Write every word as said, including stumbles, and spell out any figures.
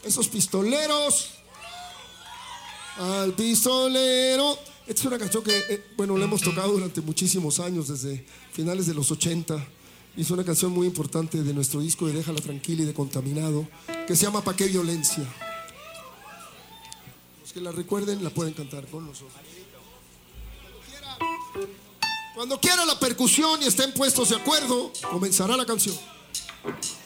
Esos pistoleros. Al pistolero. Esta es una canción que, eh, bueno, la hemos tocado durante muchísimos años, desde finales de los ochenta. Y es una canción muy importante de nuestro disco de Déjala Tranquila y de Contaminado, que se llama ¿Pa' qué violencia? Los que la recuerden la pueden cantar con nosotros. Cuando quiera la percusión y estén puestos de acuerdo, comenzará la canción.